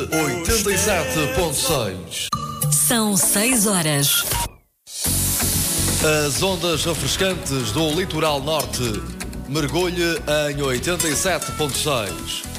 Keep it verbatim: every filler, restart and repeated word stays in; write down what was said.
oitenta e sete ponto seis. São seis horas. As ondas refrescantes do litoral norte. Mergulhe em oitenta e sete ponto seis.